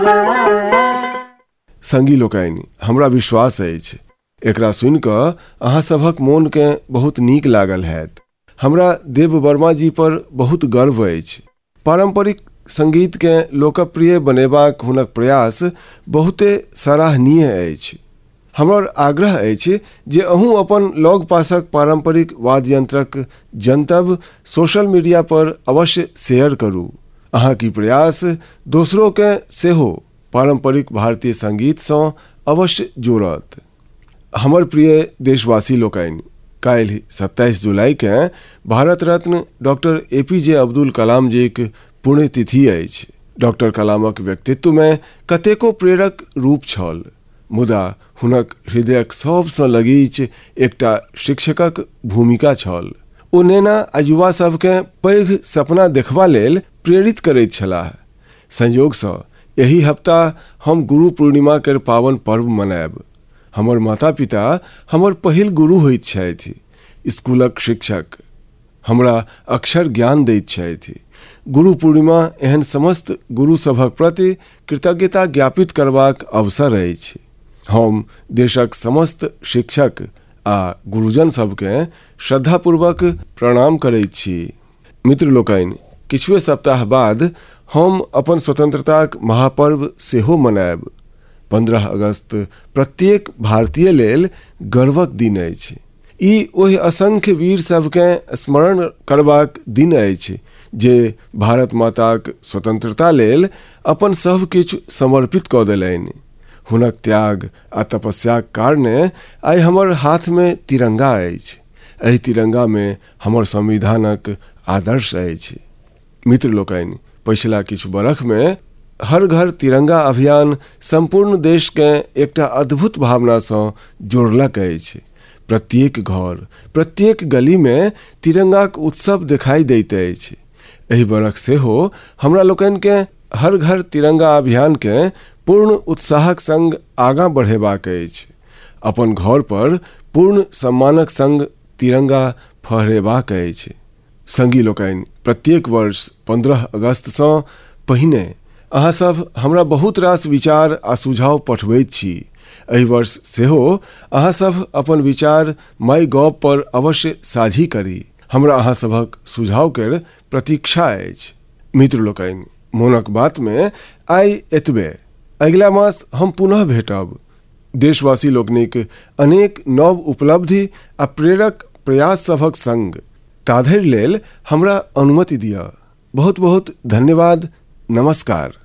संगी लोकनि, हमरा विश्वास अछि एकरा सुनि कऽ अहाँ सभक मोन के बहुत नीक लागल हैत। हमरा देव वर्मा जी पर बहुत गर्व अछि। पारंपरिक संगीत के लोकप्रिय बनेबाक हुनक प्रयास बहुते सराहनीय अछि। हमर आग्रह अछि जे अहूँ अपन लग पासक पारंपरिक वाद्य यंत्रक जनतब सोशल मीडिया पर अवश्य शेयर करू। अहाँ की प्रयास दोसरों के सेहो पारंपरिक भारतीय संगीत सँ अवश्य जोड़त। हमर प्रिय देशवासी लोकनि, काल्हि 27 जुलाई के भारत रत्न डॉक्टर APJ अब्दुल कलाम जीक पुण्यतिथि अछि। डॉक्टर कलामक व्यक्तित्व में कतेको प्रेरक रूप छल, मुदा हुनक हृदयक सबसँ लगीच एकटा शिक्षकक भूमिका छल। ओ नेना आ युवा सबके पैघ सपना देखबा लेल प्रेरित करैत छलाह। संयोगसँ एहि हफ्ता हम गुरु पूर्णिमा केर पावन पर्व मनायब। हमर माता पिता हमर पहिल गुरु होइत छथि। स्कूलक शिक्षक हमरा अक्षर ज्ञान दैत छथि। गुरु पूर्णिमा एहन समस्त गुरु सभक प्रति कृतज्ञता ज्ञापित करबाक अवसर अछि। हम देशक समस्त शिक्षक आ गुरुजन सबके श्रद्धापूर्वक प्रणाम करैत छी। मित्र लोकनि, किछुए सप्ताह बाद हम अपन स्वतंत्रताक महापर्व सेहो मनायब। 15 अगस्त प्रत्येक भारतीय लेल गर्वक दिन अछि। ई ओहि असंख्य वीर सबके स्मरण करबाक दिन अछि जे भारत माताक स्वतंत्रता लेल अपन सब किछु समर्पित कऽ देलनि। हुनक त्याग आ तपस्याक कारणे आइ हमर हाथ में तिरंगा अछि। एहि तिरंगा में हमर संविधानक आदर्श अछि। मित्र लोकनि, पिछला किछु बरख में हर घर तिरंगा अभियान संपूर्ण देश के एकटा अद्भुत भावना सँ जोड़लक अछि। प्रत्येक घर, प्रत्येक गली में तिरंगाक उत्सव दिखाई दैत अछि। एहि बरख सेहो हमरा लोकनि के हर घर तिरंगा अभियान के पूर्ण उत्साहक संग आगाँ बढ़ेबाक अछि। अपन घर पर पूर्ण सम्मानक संग तिरंगा फहरेबाक अछि। संगी लोकनि, प्रत्येक वर्ष 15 अगस्त सँ पहिने अहाँ सब हमरा बहुत रास विचार आ सुझाव पठबैत छी। एहि वर्ष सेहो अहाँ सब अपन विचार MyGov पर अवश्य साझी करी। हमरा अहाँ सभक सुझाव केर प्रतीक्षा अछि। मित्र लोकनि, मोनक बात में आइ एतबे। अगिला मास हम पुनः भेटब। देशवासी लोकनिक अनेक नव उपलब्धि आ प्रेरक प्रयास सभक संग। ताधरि लेल हमरा अनुमति दिअ। बहुत बहुत धन्यवाद। नमस्कार।